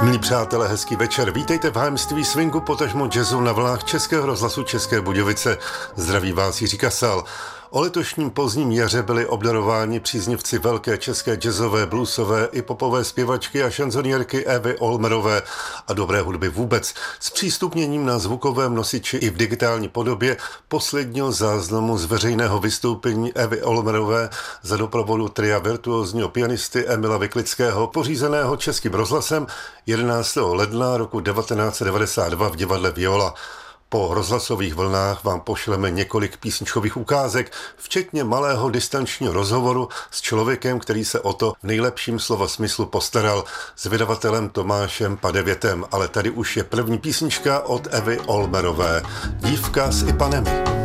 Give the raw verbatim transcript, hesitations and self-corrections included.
Milí přátelé, hezký večer. Vítejte v hájemství swingu, potažmo jazzu na vlnách Českého rozhlasu České Budějovice. Zdraví vás Jiří Kasal. O letošním pozdním jaře byli obdarováni příznivci velké české jazzové, bluesové i popové zpěvačky a šanzonierky Evy Olmerové a dobré hudby vůbec. S přístupněním na zvukovém nosiči i v digitální podobě posledního záznamu z veřejného vystoupení Evy Olmerové za doprovodu tria virtuózního pianisty Emila Vyklického, pořízeného Českým rozhlasem jedenáctého ledna roku devatenáct set devadesát dva v divadle Viola. Po rozhlasových vlnách vám pošleme několik písničkových ukázek, včetně malého distančního rozhovoru s člověkem, který se o to v nejlepším slova smyslu postaral, s vydavatelem Tomášem Padevětem. Ale tady už je první písnička od Evy Olmerové. Dívka s Ipanemi.